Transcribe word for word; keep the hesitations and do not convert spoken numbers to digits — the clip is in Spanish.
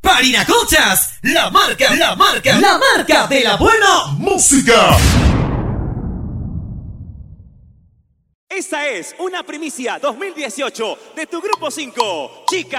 Parinacochas, la marca, la marca, la marca de la buena música. Esta es una primicia dos mil dieciocho de tu Grupo cinco, Chica.